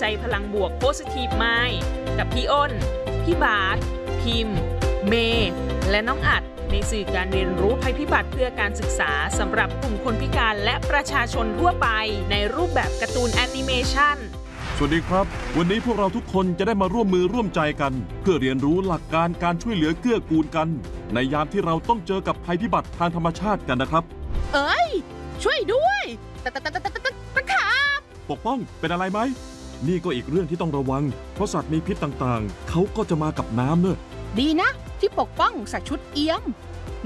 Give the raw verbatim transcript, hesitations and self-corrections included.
ใจพลังบวก Positive Mind กับพี่อ้น พี่บาสพิมพ์ เมย์และน้องอัดในสื่อการเรียนรู้ภัยพิบัติเพื่อการศึกษาสำหรับกลุ่มคนพิการและประชาชนทั่วไปในรูปแบบการ์ตูนแอนิเมชันสวัสดีครับวันนี้พวกเราทุกคนจะได้มาร่วมมือร่วมใจกันเพื่อเรียนรู้หลักการการช่วยเหลือเกื้อกูลกันในยามที่เราต้องเจอกับภัยพิบัติทางธรรมชาติกันนะครับเอ้ยช่วยด้วยตะตะตะตะตะตะตะขาบปกป้องเป็นอะไรไหมนี่ก็อีกเรื่องที่ต้องระวังเพราะสัตว์มีพิษต่างๆเขาก็จะมากับน้ำเนอะดีนะที่ปกป้องใส่ชุดเอี้ยม